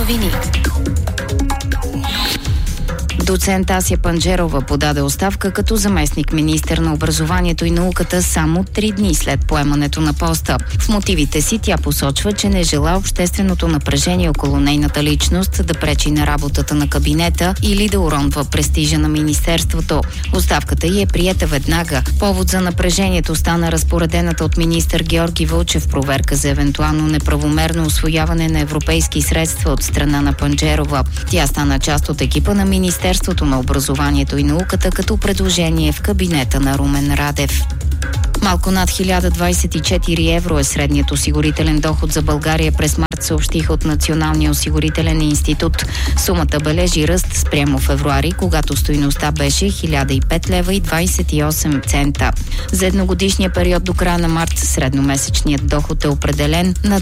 новини. Доцент Ася Панджерова подаде оставка като заместник-министър на образованието и науката само 3 дни след поемането на поста. В мотивите си тя посочва, че не жела общественото напрежение около нейната личност да пречи на работата на кабинета или да уронва престижа на министерството. Оставката й е приета веднага. Повод за напрежението стана разпоредената от министър Георги Вълчев проверка за евентуално неправомерно усвояване на европейски средства от страна на Панджерова. Тя стана част от екипа на Министерството на образованието и науката като предложение в кабинета на Румен Радев. Малко над 1024 евро е средният осигурителен доход за България през март, съобщиха от Националния осигурителен институт. Сумата бележи ръст спрямо февруари, когато стойността беше 1005 лева и 28 цента. За едногодишния период до края на март средномесечният доход е определен на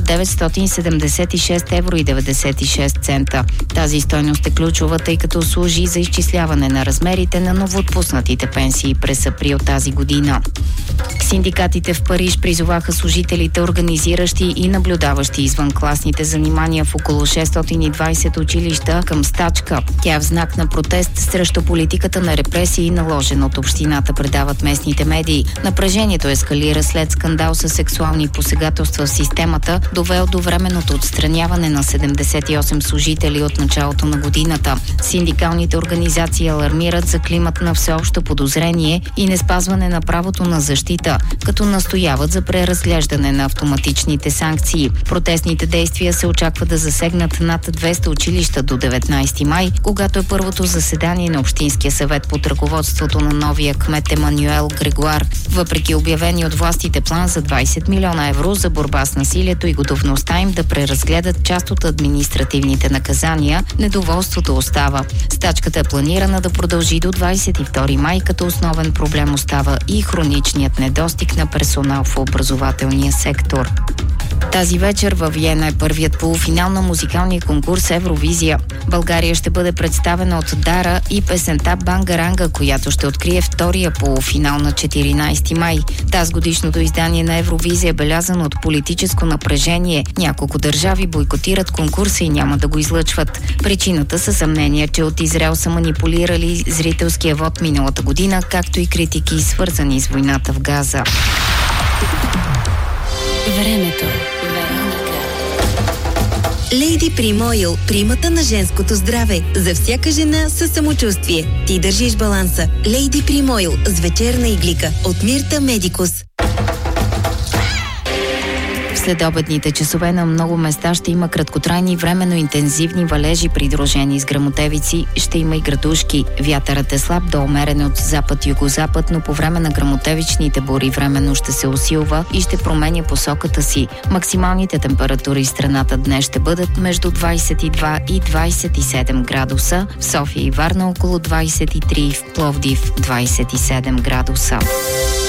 976 евро и 96 цента. Тази стойност е ключова, тъй като служи за изчисляване на размерите на новоотпуснатите пенсии през април тази година. Синдикатите в Париж призоваха служителите, организиращи и наблюдаващи извънкласните занимания в около 620 училища към стачка. Тя е в знак на протест срещу политиката на репресии, наложена от общината, предават местните медии. Напрежението ескалира след скандал с сексуални посегателства в системата, довел до временното отстраняване на 78 служители от началото на годината. Синдикалните организации алармират за климат на всеобщо подозрение и неспазване на правото на защита, като настояват за преразглеждане на автоматичните санкции. Протестните действия се очаква да засегнат над 200 училища до 19 май, когато е първото заседание на Общинския съвет под ръководството на новия кмет Емануел Грегуар. Въпреки обявени от властите план за 20 милиона евро за борба с насилието и готовността им да преразгледат част от административните наказания, недоволството остава. Стачката е планирана да продължи до 22 май, като основен проблем остава и хроничният недостиг на персонал в образователния сектор. Тази вечер във Виена е първият полуфинал на музикалния конкурс Евровизия. България ще бъде представена от Дара и песента Бангаранга, която ще открие втория полуфинал на 14 май. Тази годишното издание на Евровизия е белязано от политическо напрежение. Няколко държави бойкотират конкурса и няма да го излъчват. Причината са съмнения, че от Израел са манипулирали зрителския вод миналата година, както и критики, свързани с войната в Газа. Времето. Лейди Прим Ойл. Примата на женското здраве. За всяка жена със самочувствие. Ти държиш баланса. Лейди Прим Ойл с вечерна иглика от Мирта Медикус. След обедните часове на много места ще има краткотрайни временно интензивни валежи, придружени с гръмотевици. Ще има и градушки. Вятърът е слаб до умерен от запад-югозапад, но по време на гръмотевичните бури временно ще се усилва и ще променя посоката си. Максималните температури в страната днес ще бъдат между 22 и 27 градуса. В София и Варна около 23, в Пловдив 27 градуса.